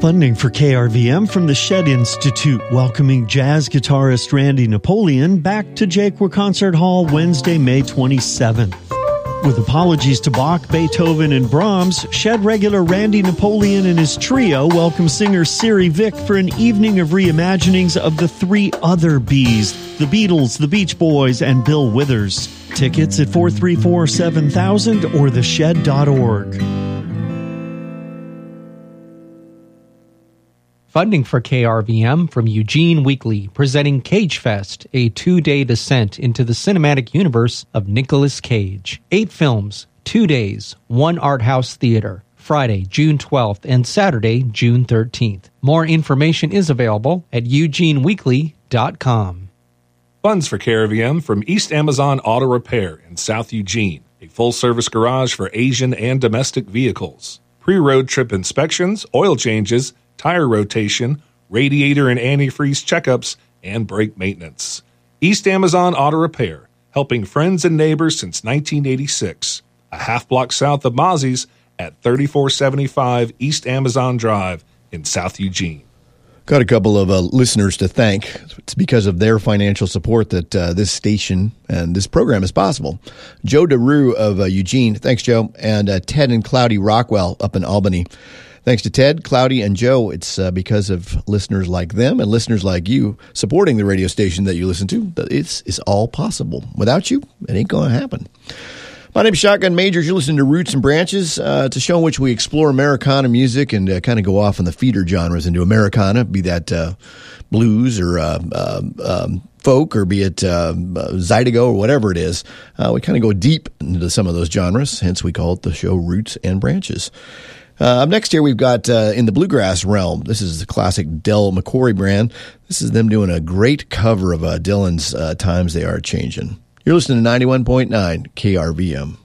Funding for KRVM from the Shed Institute, welcoming jazz guitarist Randy Napoleon back to Jaquia Concert Hall Wednesday, May 27th. With apologies to Bach, Beethoven, and Brahms, Shed regular Randy Napoleon and his trio welcome singer Siri Vick for an evening of reimaginings of the three other Bs, the Beatles, the Beach Boys, and Bill Withers. Tickets at 434-7000 or theshed.org. Funding for KRVM from Eugene Weekly, presenting Cage Fest, a 2-day descent into the cinematic universe of Nicolas Cage. 8 films, 2 days, 1 art house theater. Friday, June 12th and Saturday, June 13th. More information is available at eugeneweekly.com. Funds for KRVM from East Amazon Auto Repair in South Eugene, a full-service garage for Asian and domestic vehicles. Pre-road trip inspections, oil changes, tire rotation, radiator and antifreeze checkups, and brake maintenance. East Amazon Auto Repair, helping friends and neighbors since 1986. A half block south of Mozzie's at 3475 East Amazon Drive in South Eugene. Got a couple of listeners to thank. It's because of their financial support that this station and this program is possible. Joe DeRue of Eugene, thanks Joe, and Ted and Cloudy Rockwell up in Albany. Thanks to Ted, Cloudy, and Joe. It's because of listeners like them and listeners like you supporting the radio station that you listen to that it's all possible. Without you, it ain't going to happen. My name's Shotgun Majors. You're listening to Roots and Branches. It's a show in which we explore Americana music and kind of go off in the feeder genres into Americana, be that blues or folk, or be it Zydeco or whatever it is. We kind of go deep into some of those genres, hence we call it the show Roots and Branches. Up next here, we've got in the bluegrass realm. This is the classic Del McCoury brand. This is them doing a great cover of Dylan's Times They Are Changin'. You're listening to 91.9 KRVM.